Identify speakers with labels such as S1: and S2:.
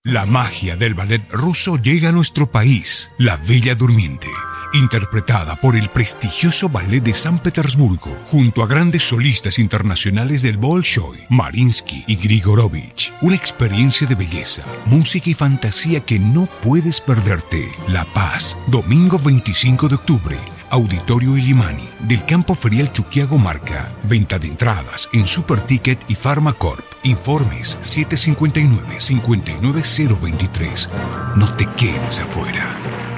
S1: La magia del ballet ruso llega a nuestro país. La Bella Durmiente, interpretada por el prestigioso Ballet de San Petersburgo, junto a grandes solistas internacionales del Bolshoi, Mariinsky y Grigorovich. Una experiencia de belleza, música y fantasía que no puedes perderte. La Paz, domingo 25 de octubre. Auditorio Illimani, del Campo Ferial Chuquiago Marca. Venta de entradas en Superticket y Pharmacorp. Informes 759-59023. No te quedes afuera.